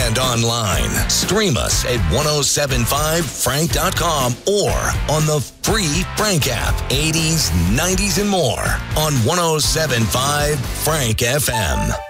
and online. Stream us at 1075frank.com or on the free Frank app. 80s, 90s, and more on 1075 Frank FM.